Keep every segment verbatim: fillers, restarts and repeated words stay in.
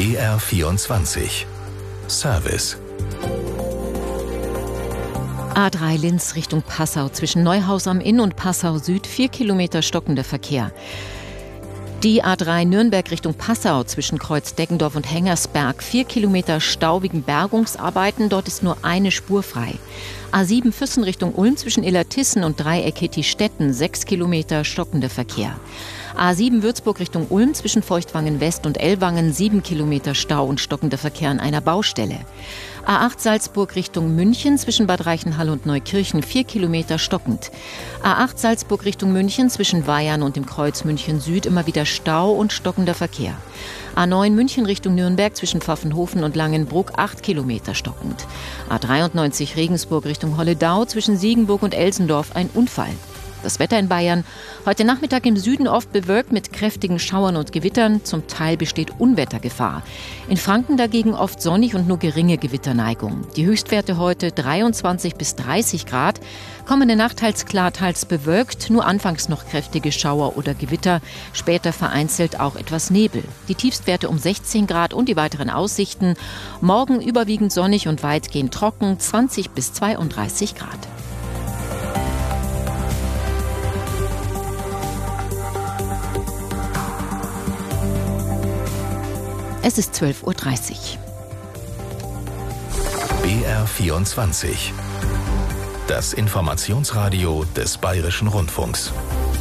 B R vierundzwanzig Service. A drei Linz Richtung Passau, zwischen Neuhaus am Inn und Passau Süd, vier Kilometer stockender Verkehr. Die A drei Nürnberg Richtung Passau, zwischen Kreuz Deggendorf und Hengersberg, vier Kilometer staubigen Bergungsarbeiten, dort ist nur eine Spur frei. A sieben Füssen Richtung Ulm, zwischen Illertissen und Dreieck Hettistetten, sechs Kilometer stockender Verkehr. A sieben Würzburg Richtung Ulm, zwischen Feuchtwangen West und Ellwangen, sieben Kilometer Stau und stockender Verkehr an einer Baustelle. A acht Salzburg Richtung München, zwischen Bad Reichenhall und Neukirchen, vier Kilometer stockend. A acht Salzburg Richtung München, zwischen Weyern und dem Kreuz München Süd, immer wieder Stau und stockender Verkehr. A neun München Richtung Nürnberg, zwischen Pfaffenhofen und Langenbruck, acht Kilometer stockend. A dreiundneunzig Regensburg Richtung Holledau, zwischen Siegenburg und Elsendorf, ein Unfall. Das Wetter in Bayern. Heute Nachmittag im Süden oft bewölkt mit kräftigen Schauern und Gewittern. Zum Teil besteht Unwettergefahr. In Franken dagegen oft sonnig und nur geringe Gewitterneigung. Die Höchstwerte heute dreiundzwanzig bis dreißig Grad. Kommende Nacht teils klar, teils bewölkt. Nur anfangs noch kräftige Schauer oder Gewitter. Später vereinzelt auch etwas Nebel. Die Tiefstwerte um sechzehn Grad und die weiteren Aussichten. Morgen überwiegend sonnig und weitgehend trocken. zwanzig bis zweiunddreißig Grad. Es ist zwölf Uhr dreißig. B R vierundzwanzig. Das Informationsradio des Bayerischen Rundfunks.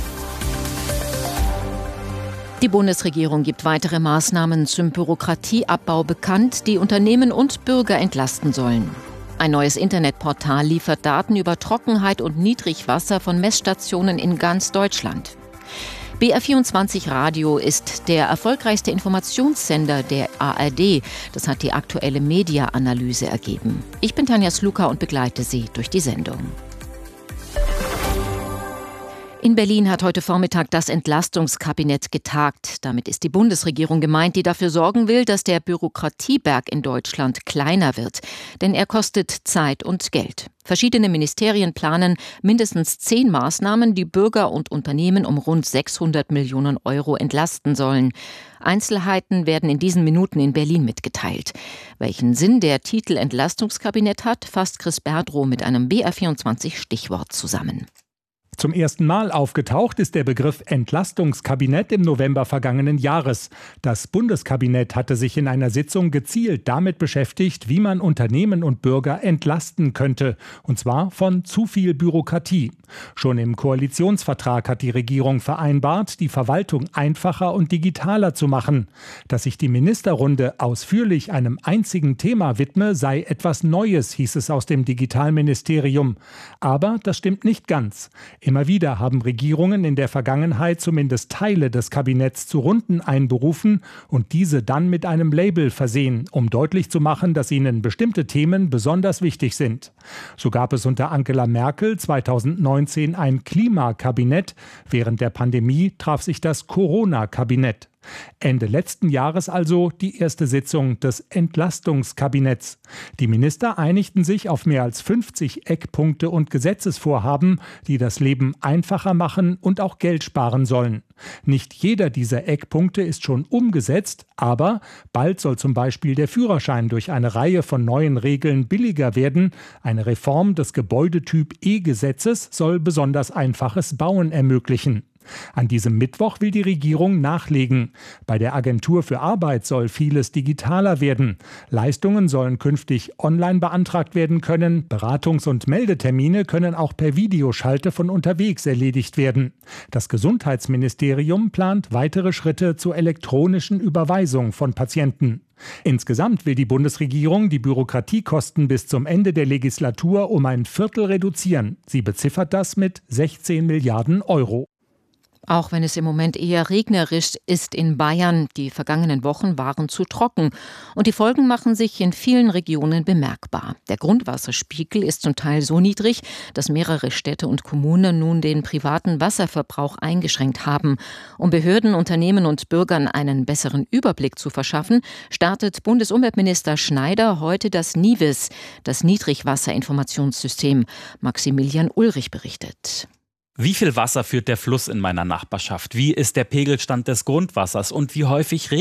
Die Bundesregierung gibt weitere Maßnahmen zum Bürokratieabbau bekannt, die Unternehmen und Bürger entlasten sollen. Ein neues Internetportal liefert Daten über Trockenheit und Niedrigwasser von Messstationen in ganz Deutschland. B R vierundzwanzig Radio ist der erfolgreichste Informationssender der A R D. Das hat die aktuelle Media-Analyse ergeben. Ich bin Tanja Sluka und begleite Sie durch die Sendung. In Berlin hat heute Vormittag das Entlastungskabinett getagt. Damit ist die Bundesregierung gemeint, die dafür sorgen will, dass der Bürokratieberg in Deutschland kleiner wird. Denn er kostet Zeit und Geld. Verschiedene Ministerien planen mindestens zehn Maßnahmen, die Bürger und Unternehmen um rund sechshundert Millionen Euro entlasten sollen. Einzelheiten werden in diesen Minuten in Berlin mitgeteilt. Welchen Sinn der Titel Entlastungskabinett hat, fasst Chris Berdrow mit einem B R vierundzwanzig Stichwort zusammen. Zum ersten Mal aufgetaucht ist der Begriff Entlastungskabinett im November vergangenen Jahres. Das Bundeskabinett hatte sich in einer Sitzung gezielt damit beschäftigt, wie man Unternehmen und Bürger entlasten könnte. Und zwar von zu viel Bürokratie. Schon im Koalitionsvertrag hat die Regierung vereinbart, die Verwaltung einfacher und digitaler zu machen. Dass sich die Ministerrunde ausführlich einem einzigen Thema widme, sei etwas Neues, hieß es aus dem Digitalministerium. Aber das stimmt nicht ganz. Immer wieder haben Regierungen in der Vergangenheit zumindest Teile des Kabinetts zu Runden einberufen und diese dann mit einem Label versehen, um deutlich zu machen, dass ihnen bestimmte Themen besonders wichtig sind. So gab es unter Angela Merkel zweitausendneunzehn ein Klimakabinett. Während der Pandemie traf sich das Corona-Kabinett. Ende letzten Jahres also die erste Sitzung des Entlastungskabinetts. Die Minister einigten sich auf mehr als fünfzig Eckpunkte und Gesetzesvorhaben, die das Leben einfacher machen und auch Geld sparen sollen. Nicht jeder dieser Eckpunkte ist schon umgesetzt, aber bald soll zum Beispiel der Führerschein durch eine Reihe von neuen Regeln billiger werden. Eine Reform des Gebäudetyp E-Gesetzes soll besonders einfaches Bauen ermöglichen. An diesem Mittwoch will die Regierung nachlegen. Bei der Agentur für Arbeit soll vieles digitaler werden. Leistungen sollen künftig online beantragt werden können. Beratungs- und Meldetermine können auch per Videoschalte von unterwegs erledigt werden. Das Gesundheitsministerium plant weitere Schritte zur elektronischen Überweisung von Patienten. Insgesamt will die Bundesregierung die Bürokratiekosten bis zum Ende der Legislatur um ein Viertel reduzieren. Sie beziffert das mit sechzehn Milliarden Euro. Auch wenn es im Moment eher regnerisch ist in Bayern, die vergangenen Wochen waren zu trocken und die Folgen machen sich in vielen Regionen bemerkbar. Der Grundwasserspiegel ist zum Teil so niedrig, dass mehrere Städte und Kommunen nun den privaten Wasserverbrauch eingeschränkt haben. Um Behörden, Unternehmen und Bürgern einen besseren Überblick zu verschaffen, startet Bundesumweltminister Schneider heute das NIWIS, das Niedrigwasserinformationssystem. Maximilian Ulrich berichtet. Wie viel Wasser führt der Fluss in meiner Nachbarschaft? Wie ist der Pegelstand des Grundwassers? Und wie häufig